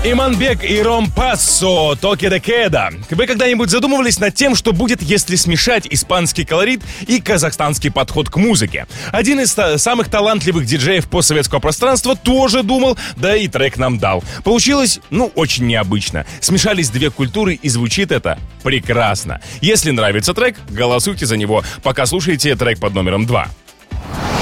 Иманбек и Ром Пассо, Токе де Кеда. Вы когда-нибудь задумывались над тем, что будет, если смешать испанский колорит и казахстанский подход к музыке? Один из самых талантливых диджеев постсоветского пространства тоже думал, да и трек нам дал. Получилось, очень необычно. Смешались две культуры, и звучит это прекрасно. Если нравится трек, голосуйте за него, пока слушаете трек под номером 2.